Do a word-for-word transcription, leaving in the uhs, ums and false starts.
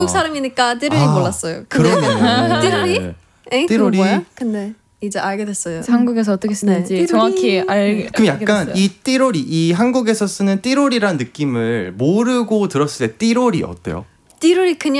한국 사람이니까 띠로리 아, 몰랐어요. 그러네요. 띠로리? 에이, 띠로리? 그거 뭐야? 근데 이제 알게 됐어요. 한국에서 어떻게 쓰는지 네. 정확히 알. 그럼 약간 이 띠로리, 이 한국에서 쓰는 띠로리란 느낌을 모르고 들었을 때 띠로리 어때요? 띠로리 그냥